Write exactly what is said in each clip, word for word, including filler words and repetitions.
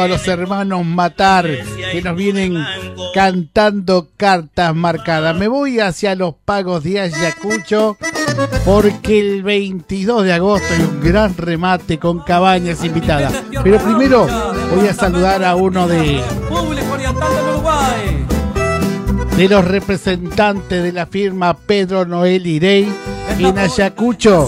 A los hermanos Matar, que nos vienen cantando cartas marcadas. Me voy hacia los pagos de Ayacucho, porque el veintidós de agosto hay un gran remate con cabañas invitadas. Pero primero voy a saludar a uno de, de los representantes de la firma Pedro Noel Irey en Ayacucho,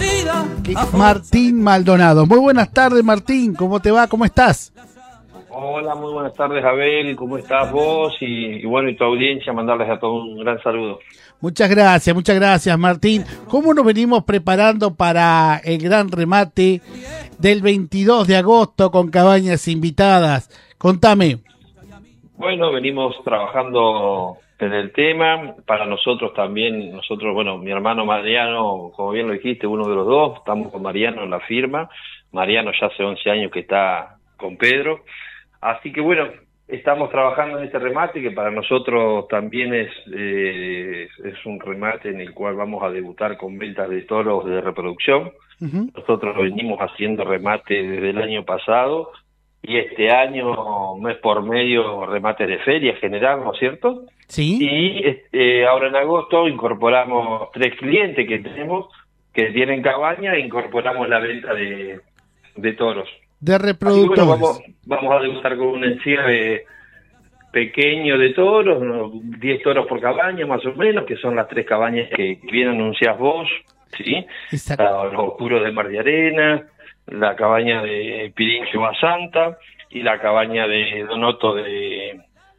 Martín Maldonado. Muy buenas tardes, Martín. ¿Cómo te va? ¿Cómo estás? Hola, muy buenas tardes, Abel. ¿Cómo estás vos? Y, y bueno, y tu audiencia, mandarles a todos un gran saludo. Muchas gracias, muchas gracias, Martín. ¿Cómo nos venimos preparando para el gran remate del veintidós de agosto con cabañas invitadas? Contame. Bueno, venimos trabajando en el tema. Para nosotros también, nosotros, bueno, mi hermano Mariano, como bien lo dijiste, uno de los dos, estamos con Mariano en la firma. Mariano ya hace once años que está con Pedro. Así que bueno, estamos trabajando en este remate que para nosotros también es eh, es un remate en el cual vamos a debutar con ventas de toros de reproducción. Uh-huh. Nosotros venimos haciendo remate desde el año pasado y este año, mes por medio, remate de feria general, ¿no es cierto? Sí. Y este, ahora en agosto incorporamos tres clientes que tenemos que tienen cabaña e incorporamos la venta de, de toros. De reproductores. Bueno, vamos, vamos a debutar con un encierre pequeño de toros, unos diez toros por cabaña más o menos, que son las tres cabañas que bien anunciás vos, ¿sí? La, los oscuros de Mar de Arena, la cabaña de Pirincho Basanta y la cabaña de Donoto de,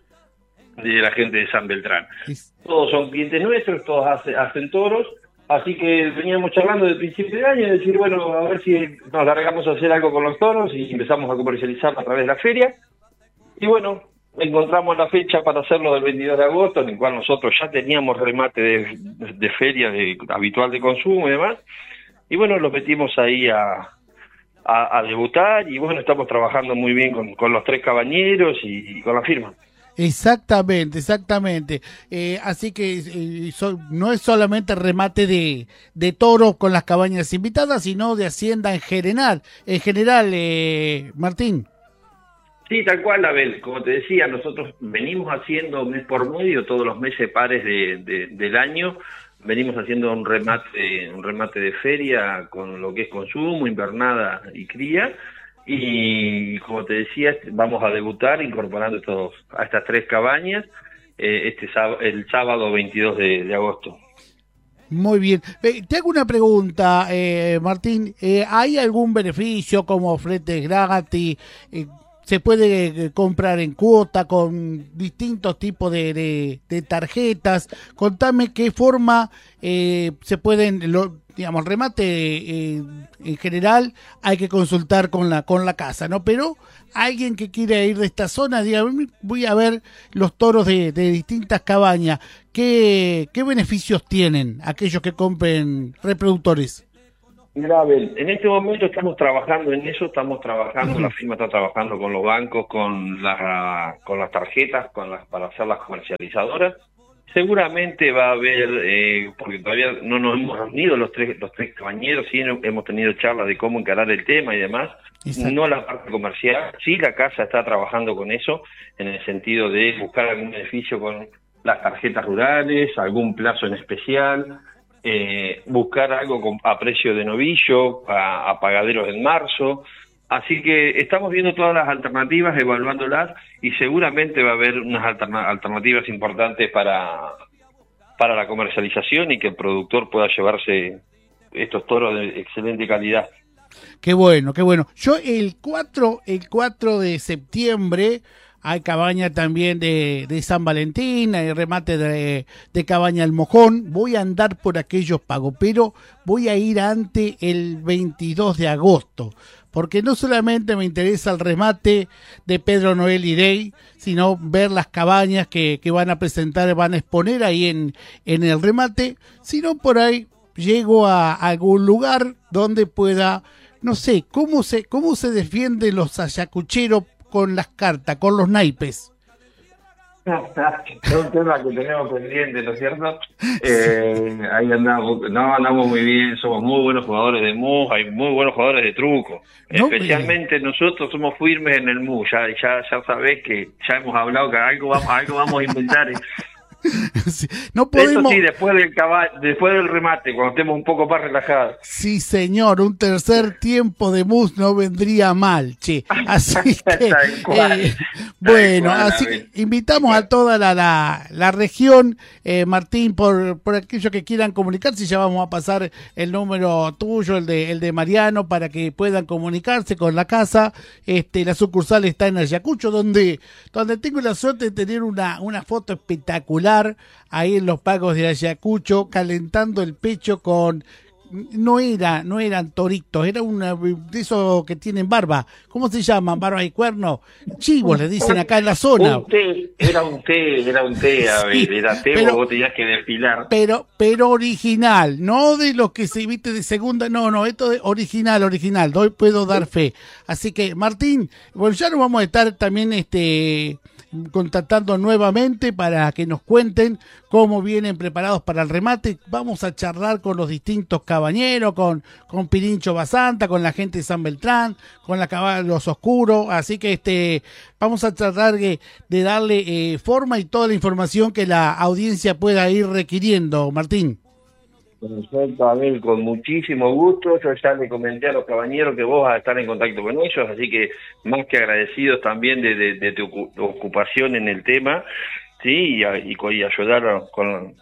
de la gente de San Beltrán. Todos son clientes nuestros, todos hace, hacen toros. Así que veníamos charlando del principio de año, de decir, bueno, a ver si nos largamos a hacer algo con los toros y empezamos a comercializar a través de la feria. Y bueno, encontramos la fecha para hacerlo del veintidós de agosto, en el cual nosotros ya teníamos remate de, de, de feria de, habitual de consumo y demás. Y bueno, los metimos ahí a, a, a debutar y bueno, estamos trabajando muy bien con, con los tres cabañeros y, y con la firma. Exactamente, exactamente. Eh, así que eh, so, no es solamente remate de, de toros con las cabañas invitadas, sino de hacienda en general, en general, eh, Martín. Sí, tal cual, Abel. Como te decía, nosotros venimos haciendo mes por medio, todos los meses pares de, de, del año, venimos haciendo un remate, un remate de feria con lo que es consumo, invernada y cría. Y como te decía, vamos a debutar incorporando estos, a estas tres cabañas eh, este sábado, el sábado veintidós de, de agosto. Muy bien. Eh, te hago una pregunta, eh, Martín. Eh, ¿Hay algún beneficio como flete gratis? Eh, ¿Se puede comprar en cuota con distintos tipos de, de, de tarjetas? Contame qué forma eh, se pueden... Lo, digamos, remate eh, en general hay que consultar con la con la casa, ¿no? Pero alguien que quiera ir de esta zona, diga, voy a ver los toros de, de distintas cabañas, ¿qué, qué beneficios tienen aquellos que compren reproductores? Mira, Abel, en este momento estamos trabajando en eso, estamos trabajando, la firma está trabajando con los bancos, con, la, con las tarjetas, con las para hacer las comercializadoras. Seguramente va a haber, eh, porque todavía no nos hemos reunido los tres los tres cabañeros, sí hemos tenido charlas de cómo encarar el tema y demás. Exacto. No la parte comercial, sí la casa está trabajando con eso, en el sentido de buscar algún beneficio con las tarjetas rurales, algún plazo en especial, eh, buscar algo con, a precio de novillo, a, a pagaderos en marzo. Así que estamos viendo todas las alternativas, evaluándolas, y seguramente va a haber unas alterna- alternativas importantes para, para la comercialización y que el productor pueda llevarse estos toros de excelente calidad. Qué bueno, qué bueno. Yo el cuatro, el cuatro de septiembre hay cabaña también de, de San Valentín, hay remate de, de cabaña al Mojón. Voy a andar por aquellos pagos, pero voy a ir ante el veintidós de agosto. Porque no solamente me interesa el remate de Pedro Noel Irey, sino ver las cabañas que, que van a presentar, van a exponer ahí en, en el remate, sino por ahí llego a, a algún lugar donde pueda, no sé, cómo se, cómo se defienden los ayacucheros con las cartas, con los naipes. Es un tema que tenemos pendiente, ¿no es cierto? Eh, ahí andamos, no, andamos muy bien, somos muy buenos jugadores de mus, hay muy buenos jugadores de truco. No, especialmente pero... nosotros somos firmes en el mus, ya, ya, ya sabés que ya hemos hablado que algo vamos, algo vamos a inventar. Sí, no podemos... Eso sí, después del caballo, después del remate, cuando estemos un poco más relajados. Sí, señor, un tercer tiempo de mus no vendría mal, che. Así que, eh, bueno, cual, así que invitamos a toda la, la, la región, eh, Martín, por, por aquellos que quieran comunicarse, ya vamos a pasar el número tuyo, el de, el de Mariano, para que puedan comunicarse con la casa. Este, la sucursal está en Ayacucho, donde, donde tengo la suerte de tener una, una foto espectacular ahí en los pagos de Ayacucho, calentando el pecho con, no era, no eran toritos, era una de esos que tienen barba, ¿cómo se llaman? Barba y cuerno, chivos le dicen acá en la zona. Un té, era un té, era un té, a ver, sí, era té, pero, vos tenías que desfilar. Pero, pero original, no de los que se viste de segunda, no, no, esto es original, original, hoy puedo dar fe. Así que, Martín, bueno, ya nos vamos a estar también, este... contactando nuevamente para que nos cuenten cómo vienen preparados para el remate. Vamos a charlar con los distintos cabañeros, con, con Pirincho Basanta, con la gente de San Beltrán, con la Caballos Oscuros, así que este vamos a tratar de, de darle eh, forma y toda la información que la audiencia pueda ir requiriendo, Martín. Perfecto, Abel, con muchísimo gusto. Yo ya le comenté a los cabañeros que vos vas a estar en contacto con ellos, así que más que agradecidos también de, de, de tu ocupación en el tema, sí, y, y, y ayudar con,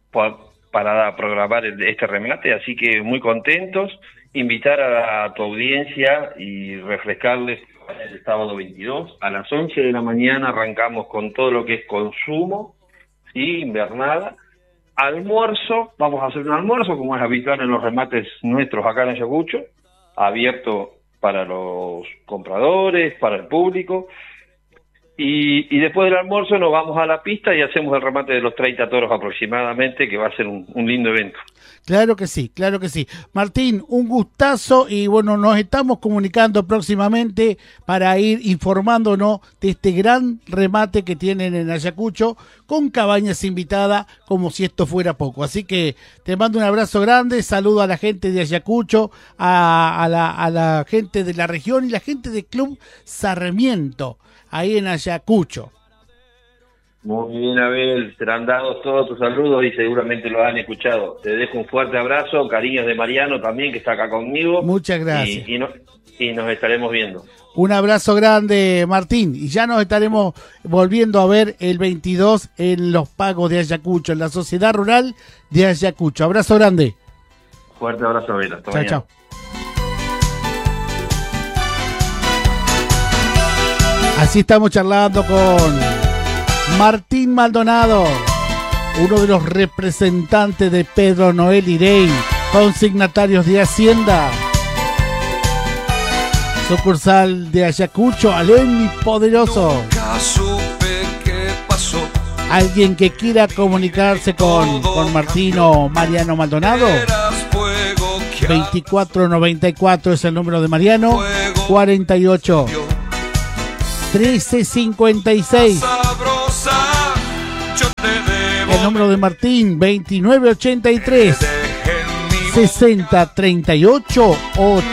para programar este remate, así que muy contentos. Invitar a, a tu audiencia y refrescarles el sábado veintidós a las once de la mañana arrancamos con todo lo que es consumo, sí, invernada. Almuerzo, vamos a hacer un almuerzo como es habitual en los remates nuestros acá en Ayacucho, abierto para los compradores, para el público, y, y después del almuerzo nos vamos a la pista y hacemos el remate de los treinta toros aproximadamente, que va a ser un, un lindo evento. Claro que sí, claro que sí. Martín, un gustazo y bueno, nos estamos comunicando próximamente para ir informándonos de este gran remate que tienen en Ayacucho con cabañas invitadas como si esto fuera poco. Así que te mando un abrazo grande, saludo a la gente de Ayacucho, a, a, la, a la gente de la región y la gente del Club Sarmiento, ahí en Ayacucho. Muy bien, Abel, serán dados todos tus saludos y seguramente lo han escuchado. Te dejo un fuerte abrazo, cariños de Mariano también, que está acá conmigo. Muchas gracias. Y, y, no, y nos estaremos viendo. Un abrazo grande, Martín, y ya nos estaremos volviendo a ver el veintidós en los pagos de Ayacucho, en la Sociedad Rural de Ayacucho. Abrazo grande. Fuerte abrazo, Abel. Hasta chao, mañana. Chao. Así estamos charlando con Martín Maldonado, uno de los representantes de Pedro Noel Irey, consignatarios de Hacienda, sucursal de Ayacucho, Alem y Poderoso. Alguien que quiera comunicarse con, con Martín o Mariano Maldonado, veinticuatro noventa y cuatro es el número de Mariano, cuarenta y ocho trece cincuenta y seis. El número de Martín, veintinueve ochenta y tres sesenta treinta y ocho.